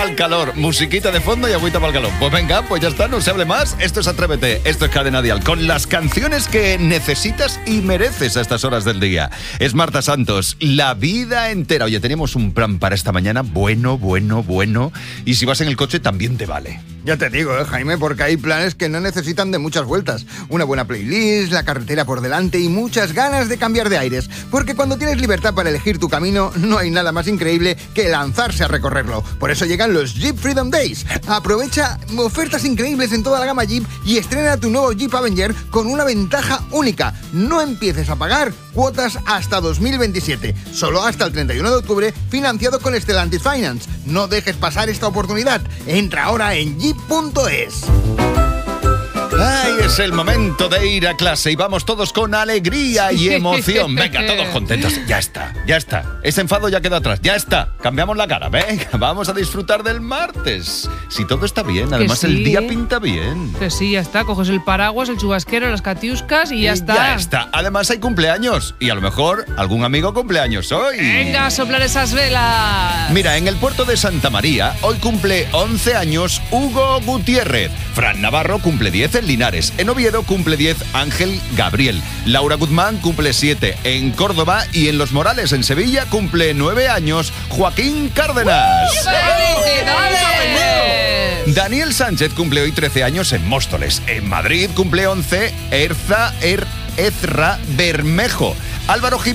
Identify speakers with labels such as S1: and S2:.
S1: para el calor. Musiquita de fondo y agüita para el calor. Pues venga, pues ya está, no se hable más. Esto es Atrévete, esto es Cadena Dial, con las canciones que necesitas y mereces a estas horas del día. Es Marta Santos, la vida entera. Oye, tenemos un plan para esta mañana bueno. Y si vas en el coche también te vale.
S2: Ya te digo, Jaime, porque hay planes que no necesitan de muchas vueltas. Una buena playlist, la carretera por delante y muchas ganas de cambiar de aires. Porque cuando tienes libertad para elegir tu camino, no hay nada más increíble que lanzarse a recorrerlo. Por eso llegan los Jeep Freedom Days. Aprovecha ofertas increíbles en toda la gama Jeep y estrena tu nuevo Jeep Avenger con una ventaja única. No empieces a pagar cuotas hasta 2027. Solo hasta el 31 de octubre, financiado con Stellantis Finance. No dejes pasar esta oportunidad. Entra ahora en jeep.es.
S1: Ay, es el momento de ir a clase y vamos todos con alegría y emoción. Venga, todos contentos. Ya está. Ese enfado ya queda atrás. Ya está. Cambiamos la cara. Venga, vamos a disfrutar del martes. Si todo está bien, además
S3: sí.
S1: El día pinta bien.
S3: Que sí, ya está. Coges el paraguas, el chubasquero, las catiuscas y ya está.
S1: Ya está. Además hay cumpleaños y a lo mejor algún amigo cumpleaños hoy.
S3: Venga, a soplar esas velas.
S1: Mira, en el puerto de Santa María hoy cumple 11 años Hugo Gutiérrez. Fran Navarro cumple 10 en Linares. En Oviedo cumple 10 Ángel Gabriel. Laura Guzmán cumple 7 en Córdoba y en Los Morales, en Sevilla, cumple 9 años Joaquín Cárdenas.
S3: ¡Felicidades!
S1: Daniel Sánchez cumple hoy 13 años en Móstoles. En Madrid cumple 11 Ezra Bermejo. Álvaro Jiménez